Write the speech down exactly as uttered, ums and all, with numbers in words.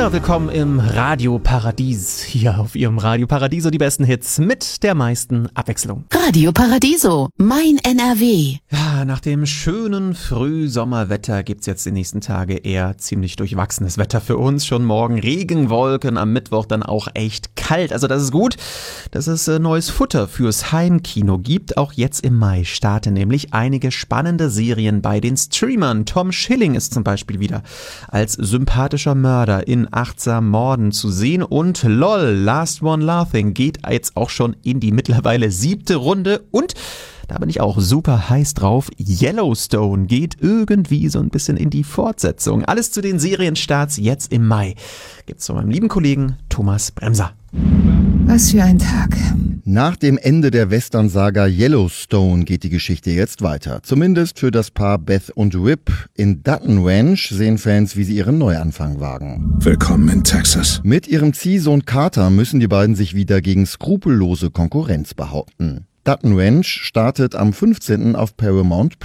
Ja, willkommen im Radioparadies. Hier auf Ihrem Radio Paradiso die besten Hits mit der meisten Abwechslung. Radio Paradiso, mein N R W. Ja, nach dem schönen Frühsommerwetter gibt's jetzt die nächsten Tage eher ziemlich durchwachsenes Wetter für uns. Schon morgen Regenwolken, am Mittwoch dann auch echt kalt. Also das ist gut, dass es äh, neues Futter fürs Heimkino gibt. Auch jetzt im Mai starten nämlich einige spannende Serien bei den Streamern. Tom Schilling ist zum Beispiel wieder als sympathischer Mörder in Achtsam Morden zu sehen und LOL, Last One Laughing geht jetzt auch schon in die mittlerweile siebte Runde und da bin ich auch super heiß drauf. Yellowstone geht irgendwie so ein bisschen in die Fortsetzung. Alles zu den Serienstarts jetzt im Mai gibt's von meinem lieben Kollegen Thomas Bremser. Was für ein Tag. Nach dem Ende der Western-Saga Yellowstone geht die Geschichte jetzt weiter. Zumindest für das Paar Beth und Whip. In Dutton Ranch sehen Fans, wie sie ihren Neuanfang wagen. Willkommen in Texas. Mit ihrem Ziehsohn Carter müssen die beiden sich wieder gegen skrupellose Konkurrenz behaupten. Dutton Ranch startet am fünfzehnten auf Paramount+.